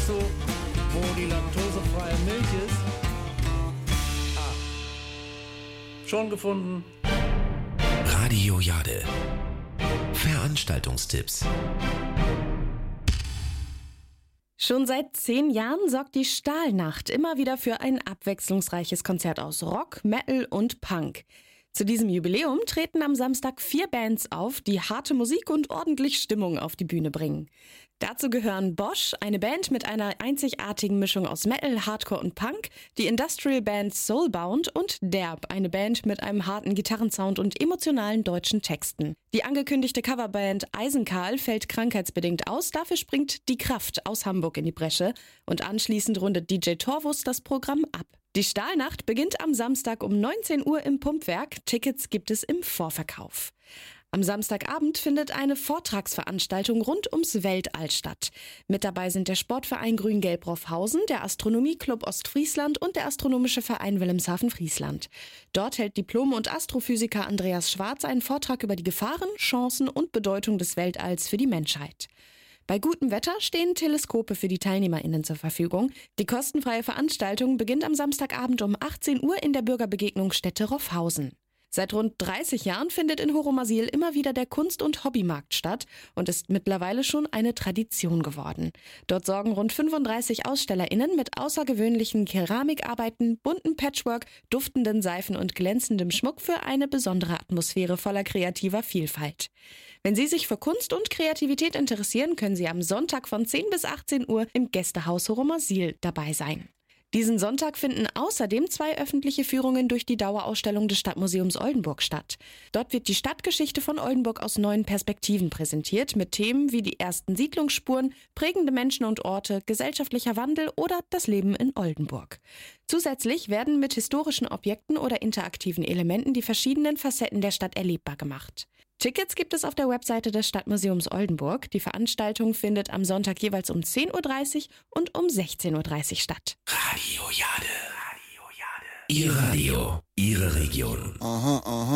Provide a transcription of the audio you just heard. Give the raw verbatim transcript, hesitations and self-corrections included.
weißt du, wo die laktosefreie Milch ist? Ah. Schon gefunden. Radio Jade. Veranstaltungstipps. Schon seit zehn Jahren sorgt die Stahlnacht immer wieder für ein abwechslungsreiches Konzert aus Rock, Metal und Punk. Zu diesem Jubiläum treten am Samstag vier Bands auf, die harte Musik und ordentlich Stimmung auf die Bühne bringen. Dazu gehören Bosch, eine Band mit einer einzigartigen Mischung aus Metal, Hardcore und Punk, die Industrial Band Soulbound und Derb, eine Band mit einem harten Gitarrensound und emotionalen deutschen Texten. Die angekündigte Coverband Eisenkahl fällt krankheitsbedingt aus, dafür springt Die Kraft aus Hamburg in die Bresche und anschließend rundet D J Torvus das Programm ab. Die Stahlnacht beginnt am Samstag um neunzehn Uhr im Pumpwerk. Tickets gibt es im Vorverkauf. Am Samstagabend findet eine Vortragsveranstaltung rund ums Weltall statt. Mit dabei sind der Sportverein Grün-Gelb Roffhausen, der Astronomieclub Ostfriesland und der Astronomische Verein Wilhelmshaven-Friesland. Dort hält Diplom- und Astrophysiker Andreas Schwarz einen Vortrag über die Gefahren, Chancen und Bedeutung des Weltalls für die Menschheit. Bei gutem Wetter stehen Teleskope für die TeilnehmerInnen zur Verfügung. Die kostenfreie Veranstaltung beginnt am Samstagabend um achtzehn Uhr in der Bürgerbegegnungsstätte Roffhausen. Seit rund dreißig Jahren findet in Horumersiel immer wieder der Kunst- und Hobbymarkt statt und ist mittlerweile schon eine Tradition geworden. Dort sorgen rund fünfunddreißig AusstellerInnen mit außergewöhnlichen Keramikarbeiten, bunten Patchwork, duftenden Seifen und glänzendem Schmuck für eine besondere Atmosphäre voller kreativer Vielfalt. Wenn Sie sich für Kunst und Kreativität interessieren, können Sie am Sonntag von zehn bis achtzehn Uhr im Gästehaus Horumersiel dabei sein. Diesen Sonntag finden außerdem zwei öffentliche Führungen durch die Dauerausstellung des Stadtmuseums Oldenburg statt. Dort wird die Stadtgeschichte von Oldenburg aus neuen Perspektiven präsentiert, mit Themen wie die ersten Siedlungsspuren, prägende Menschen und Orte, gesellschaftlicher Wandel oder das Leben in Oldenburg. Zusätzlich werden mit historischen Objekten oder interaktiven Elementen die verschiedenen Facetten der Stadt erlebbar gemacht. Tickets gibt es auf der Webseite des Stadtmuseums Oldenburg. Die Veranstaltung findet am Sonntag jeweils um zehn Uhr dreißig und um sechzehn Uhr dreißig statt. Radio Jade. Radio Jade. Ihr Radio, Ihre Region. Aha, aha.